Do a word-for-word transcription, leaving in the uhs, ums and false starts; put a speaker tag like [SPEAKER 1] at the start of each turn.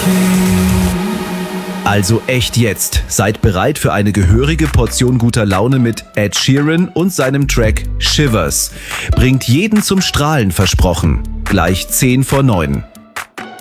[SPEAKER 1] Also echt jetzt. Seid bereit für eine gehörige Portion guter Laune mit Ed Sheeran und seinem Track Shivers. Bringt jeden zum Strahlen versprochen. Gleich zehn vor neun.